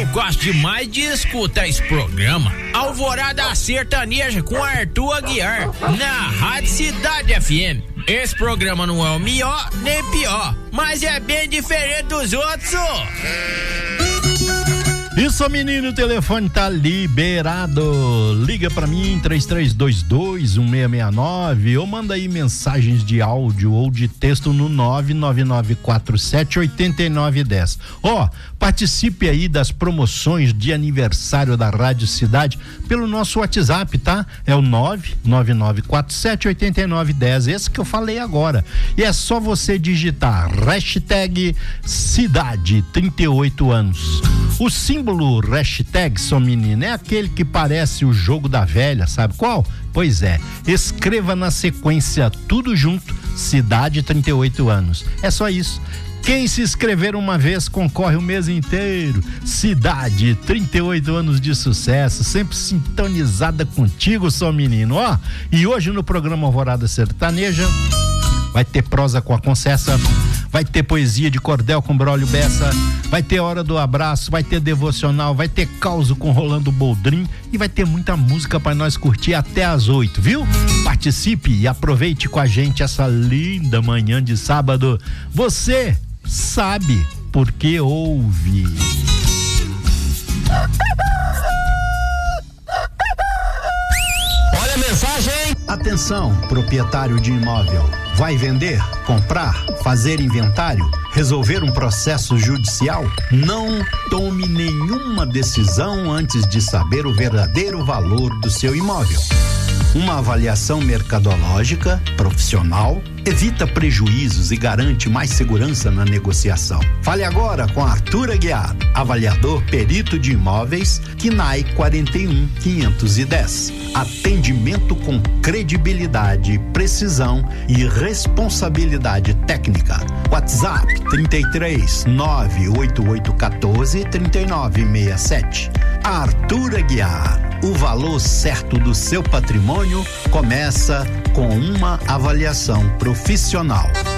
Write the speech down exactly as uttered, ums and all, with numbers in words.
gosto demais de escutar esse programa. Alvorada Sertaneja com Arthur Aguiar, na Rádio Cidade F M. Esse programa não é o melhor nem pior, mas é bem diferente dos outros. Isso, menino, o telefone tá liberado. Liga pra mim, três três dois dois um seis seis nove, ou manda aí mensagens de áudio ou de texto no nove nove nove quatro sete oito nove um zero. Ó, oh, participe aí das promoções de aniversário da Rádio Cidade pelo nosso WhatsApp, tá? É o nove nove nove quatro sete oito nove um zero, esse que eu falei agora. E é só você digitar hashtag Cidade trinta e oito anos. O símbolo hashtag, só menina, é aquele que parece o jogo da velha, sabe qual? Pois é, escreva na sequência tudo junto, Cidade trinta e oito anos. É só isso. Quem se inscrever uma vez concorre o mês inteiro. Cidade, trinta e oito anos de sucesso, sempre sintonizada contigo, só menino, ó. E hoje no programa Alvorada Sertaneja vai ter prosa com a Concessa, vai ter poesia de cordel com Braulio Bessa, vai ter hora do abraço, vai ter devocional, vai ter causo com Rolando Boldrin e vai ter muita música para nós curtir até às oito, viu? Participe e aproveite com a gente essa linda manhã de sábado. Você sabe porque ouve. Olha a mensagem! Atenção, proprietário de imóvel. Vai vender, comprar, fazer inventário, resolver um processo judicial? Não tome nenhuma decisão antes de saber o verdadeiro valor do seu imóvel. Uma avaliação mercadológica, profissional, evita prejuízos e garante mais segurança na negociação. Fale agora com Arthur Aguiar, avaliador perito de imóveis, Q N A I quarenta e um quinhentos e dez. Atendimento com credibilidade, precisão e responsabilidade técnica. WhatsApp trinta e três nove oito oito um quatro três nove seis sete. Arthur Aguiar. O valor certo do seu patrimônio começa com uma avaliação profissional.